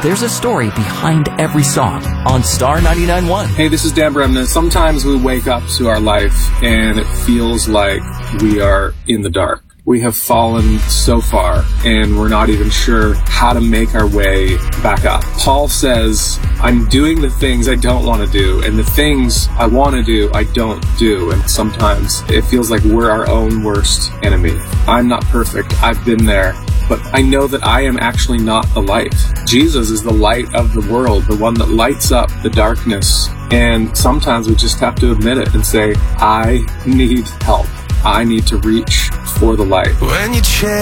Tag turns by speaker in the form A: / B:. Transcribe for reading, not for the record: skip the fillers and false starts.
A: there's a story behind every song on Star 99.1.
B: Hey, this is Dan Bremner. Sometimes we wake up to our life and it feels like we are in the dark. We have fallen so far and we're not even sure how to make our way back up. Paul says, I'm doing the things I don't want to do, and the things I want to do, I don't do. And sometimes it feels like we're our own worst enemy. I'm not perfect. I've been there. But I know that I am actually not the light. Jesus is the light of the world, the one that lights up the darkness. And sometimes we just have to admit it and say, I need help. I need to reach for the light.
C: When you check